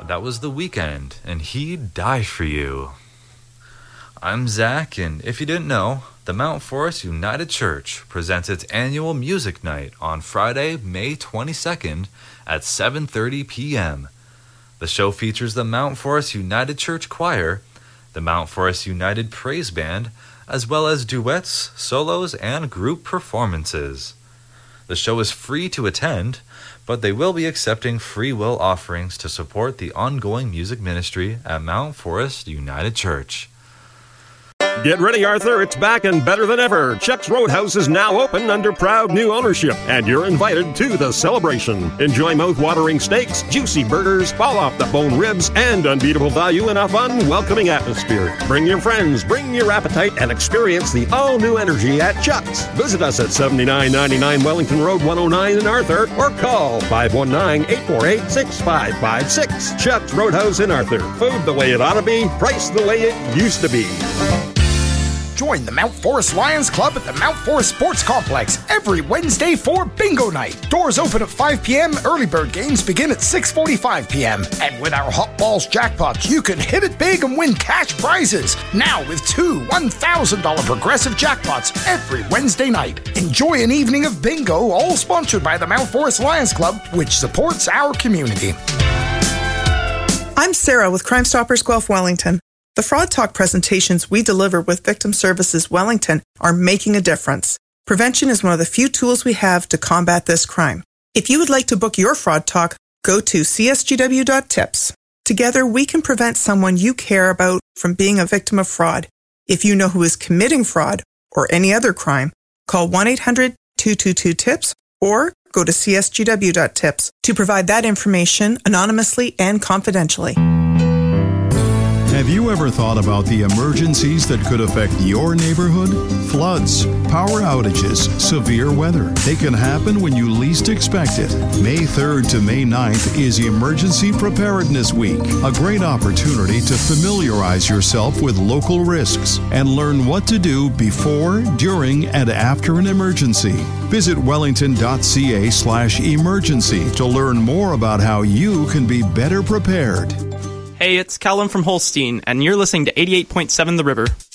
That was The Weeknd, and He'd Die For You. I'm Zach, and if you didn't know, the Mount Forest United Church presents its annual music night on Friday, May 22nd at 7:30 p.m. The show features the Mount Forest United Church Choir, the Mount Forest United Praise Band, as well as duets, solos, and group performances. The show is free to attend, but they will be accepting free will offerings to support the ongoing music ministry at Mount Forest United Church. Get ready, Arthur. It's back and better than ever. Chuck's Roadhouse is now open under proud new ownership, and you're invited to the celebration. Enjoy mouth-watering steaks, juicy burgers, fall-off-the-bone ribs, and unbeatable value in a fun, welcoming atmosphere. Bring your friends, bring your appetite, and experience the all-new energy at Chuck's. Visit us at 7999 Wellington Road 109 in Arthur, or call 519-848-6556. Chuck's Roadhouse in Arthur. Food the way it ought to be, price the way it used to be. Join the Mount Forest Lions Club at the Mount Forest Sports Complex every Wednesday for Bingo Night. Doors open at 5 p.m. Early bird games begin at 6:45 p.m. And with our Hot Balls jackpots, you can hit it big and win cash prizes. Now with two $1,000 progressive jackpots every Wednesday night. Enjoy an evening of bingo, all sponsored by the Mount Forest Lions Club, which supports our community. I'm Sarah with Crime Stoppers Guelph Wellington. The Fraud Talk presentations we deliver with Victim Services Wellington are making a difference. Prevention is one of the few tools we have to combat this crime. If you would like to book your Fraud Talk, go to csgw.tips. Together, we can prevent someone you care about from being a victim of fraud. If you know who is committing fraud or any other crime, call 1-800-222-TIPS or go to csgw.tips to provide that information anonymously and confidentially. Have you ever thought about the emergencies that could affect your neighborhood? Floods, power outages, severe weather. They can happen when you least expect it. May 3rd to May 9th is Emergency Preparedness Week, a great opportunity to familiarize yourself with local risks and learn what to do before, during, and after an emergency. Visit wellington.ca/emergency to learn more about how you can be better prepared. Hey, it's Callum from Holstein, and you're listening to 88.7 The River.